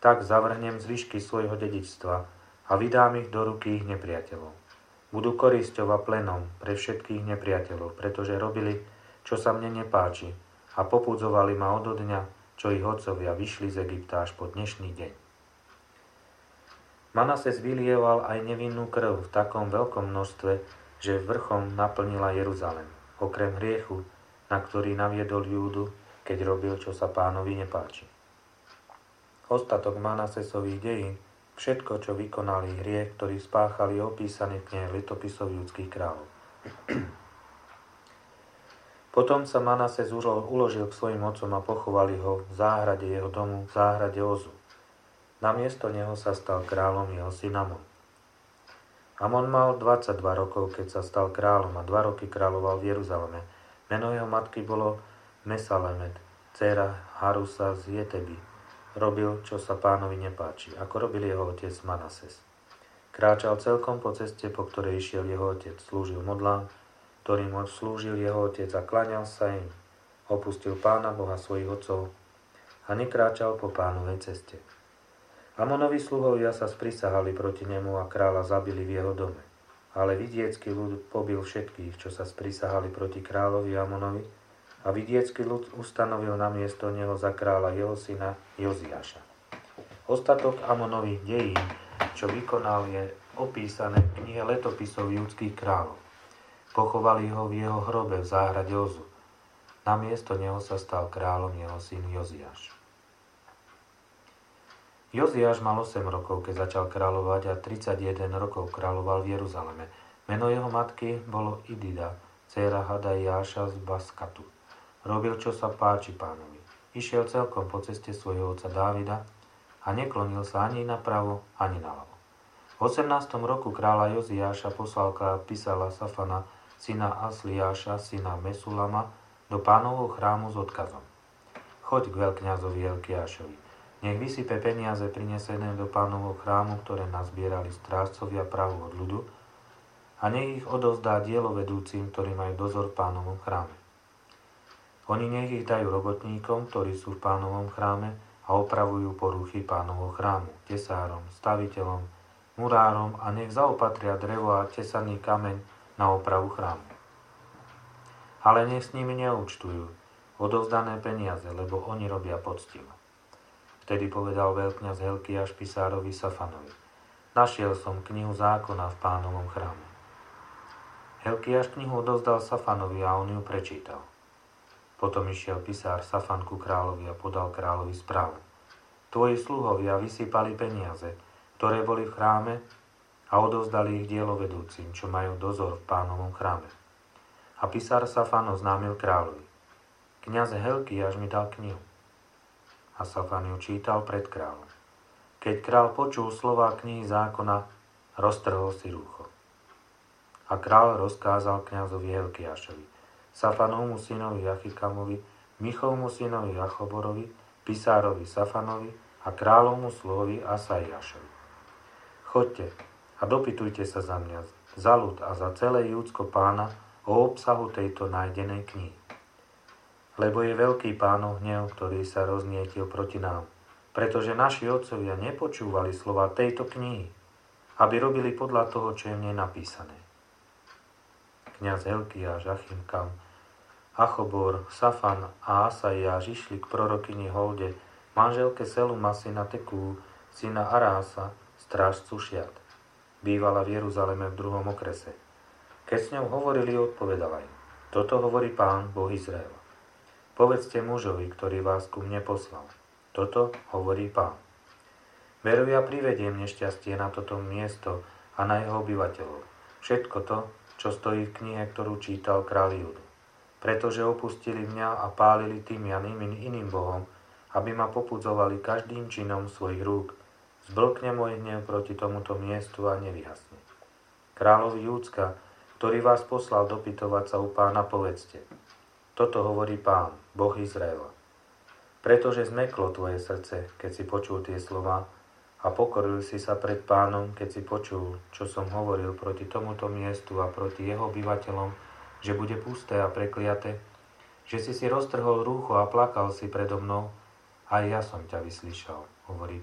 tak zavrhnem zvyšky svojho dedičstva a vydám ich do ruky ich nepriateľov. Budú korisťou a plenom pre všetkých nepriateľov, pretože robili, čo sa mne nepáči a popudzovali ma odo dňa, čo ich otcovia vyšli z Egypta až po dnešný deň. Manases vylieval aj nevinnú krv v takom veľkom množstve, že vrchom naplnila Jeruzalem, okrem hriechu, na ktorý naviedol Júdu, keď robil, čo sa Pánovi nepáči. Ostatok Manasesových dejín, všetko, čo vykonali hriech, ktorý spáchali, opísaný v knihe letopisov judských kráľov. Potom sa Manases uložil k svojim otcom a pochovali ho v záhrade jeho domu, v záhrade Ozu. Namiesto neho sa stal kráľom jeho syn Amon. Amon mal 22 rokov, keď sa stal kráľom a 2 roky kráľoval v Jeruzaleme. Meno jeho matky bolo Mesalemet, dcéra Harusa z Jeteby. Robil, čo sa Pánovi nepáči, ako robil jeho otec Manases. Kráčal celkom po ceste, po ktorej išiel jeho otec. Slúžil modlám, ktorým slúžil jeho otec a klaňal sa im. Opustil Pána Boha svojich otcov a nekráčal po Pánovej ceste. Amonovi sluhovia sa sprisahali proti nemu a kráľa zabili v jeho dome. Ale vidiecký ľud pobil všetkých, čo sa sprisahali proti kráľovi Amonovi, a vidiecký ľud ustanovil namiesto neho za kráľa jeho syna Joziáša. Ostatok Amonových dejín, čo vykonal, je opísané v knihe letopisov judských kráľov. Pochovali ho v jeho hrobe v záhrade Ozu. Namiesto neho sa stal kráľom jeho syn Joziáš. Joziáš mal 8 rokov, keď začal kráľovať a 31 rokov kráľoval v Jeruzaleme. Meno jeho matky bolo Idida, dcéra Hadajáša z Baskatu. Robil, čo sa páči Pánovi. Išiel celkom po ceste svojho otca Dávida a neklonil sa ani napravo, ani naľavo. V 18. roku kráľa Joziáša poslal písala Safana, syna Asliáša, syna Mesulama, do Pánovho chrámu s odkazom. Choď k veľkňazovi Hilkiášovi. Nech vysype peniaze prinesené do Pánovho chrámu, ktoré nazbierali strážcovia prahu od ľudu, a nech ich odovzdá dielovedúcim, ktorí majú dozor v Pánovom chráme. Oni nech ich dajú robotníkom, ktorí sú v Pánovom chráme a opravujú poruchy Pánovho chrámu, tesárom, staviteľom, murárom a nech zaopatria drevo a tesaný kameň na opravu chrámu. Ale nech s nimi neúčtujú odovzdané peniaze, lebo oni robia poctivo. Vtedy povedal veľkňaz Hilkiáš pisárovi Safanovi: Našiel som knihu zákona v Pánovom chráme. Hilkiáš knihu odovzdal Safanovi a on ju prečítal. Potom išiel pisár Safan ku kráľovi a podal kráľovi správu. Tvoji sluhovia vysypali peniaze, ktoré boli v chráme, a odovzdali ich dielovedúcim, čo majú dozor v Pánovom chráme. A pisár Safan oznámil kráľovi: Kňaz Hilkiáš mi dal knihu. A Safan ju čítal pred kráľom. Keď kráľ počul slová knihy zákona, roztrhol si rúcho. A kráľ rozkázal kňazovi Hilkiášovi, Safanovmu synovi Achikamovi, Michovmu synovi Achoborovi, pisárovi Safanovi a kráľovmu sluhovi Asaiášovi: Choďte a dopytujte sa za mňa, za ľud a za celé Júdsko Pána o obsahu tejto nájdenej knihy. Lebo je veľký Pánov hnev, ktorý sa roznietil proti nám, pretože naši otcovia nepočúvali slova tejto knihy, aby robili podľa toho, čo je v nej napísané. Kňaz Hilkiáš, Achikam, Achobor, Safan a Asaiáš išli k prorokyni Holde, manželke Seluma syna Tekú, syna Arása, strážcu Šiat. Bývala v Jeruzaleme v 2. okrese. Keď s ňou hovorili, odpovedala im: Toto hovorí Pán, Boh Izraela. Povedzte mužovi, ktorý vás ku mne poslal. Toto hovorí Pán. Veru, ja privediem nešťastie na toto miesto a na jeho obyvateľov. Všetko to, čo stojí v knihe, ktorú čítal kráľ Júdu. Pretože opustili mňa a pálili tým iným bohom, aby ma popudzovali každým činom svojich rúk. Zblkne môj hnev proti tomuto miestu a nevyhasne. Kráľovi Júdska, ktorý vás poslal dopytovať sa u Pána, povedzte: Toto hovorí Pán, Boh Izraela. Pretože zmeklo tvoje srdce, keď si počul tie slova, a pokoril si sa pred Pánom, keď si počul, čo som hovoril proti tomuto miestu a proti jeho obyvateľom, že bude pusté a prekliaté, že si roztrhol rúcho a plakal si predo mnou, aj ja som ťa vyslyšal, hovorí